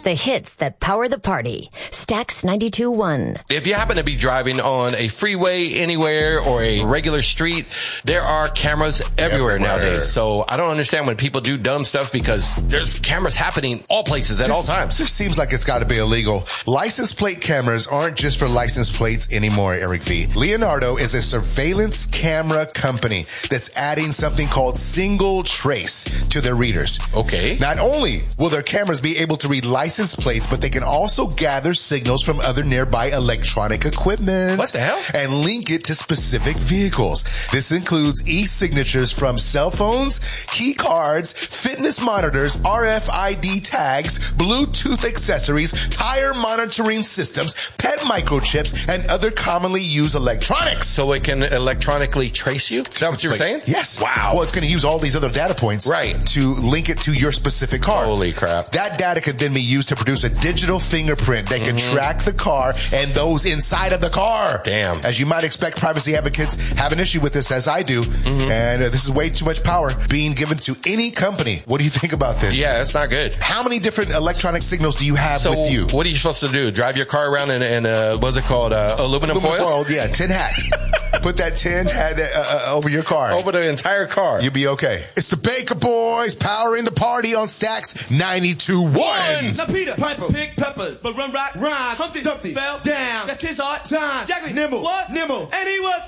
The hits that power the party. Stax 92.1. If you happen to be driving on a freeway anywhere or a regular street, there are cameras everywhere nowadays. So I don't understand when people do dumb stuff because there's cameras happening all places at all times. This seems like it's got to be illegal. License plate cameras aren't just for license plates anymore, Eric V. Leonardo is a surveillance camera company that's adding something called single trace to their readers. Okay. Not only will their cameras be able to read license plates, but they can also gather signals from other nearby electronic equipment. What the hell? And link it to specific vehicles. This includes e-signatures from cell phones, key cards, fitness monitors, RFID tags, Bluetooth accessories, tire monitoring systems, pet microchips, and other commonly used electronics. So it can electronically trace you? Is that what you were saying? Yes. Wow. Well, it's going to use all these other data points to link it to your specific car. Holy crap. That data could then be used to produce a digital fingerprint that can track the car and those inside of the car. Damn. As you might expect, privacy advocates have an issue with this, as I do. And this is way too much power being given to any company. What do you think about this? Yeah, it's not good. How many different electronic signals do you have with you? What are you supposed to do? Drive your car around in what's it called? Aluminum foil? Yeah, tin hat. Put that tin hat over your car. Over the entire car. You'll be okay. It's the Baker Boys powering the party on Stax 92.1. Now Peter, Piper, pick peppers, but run rock, rhyme, Humpty, Dumpty, fell down. That's his art. Time, Jack, nimble, what? Nimble, and he was.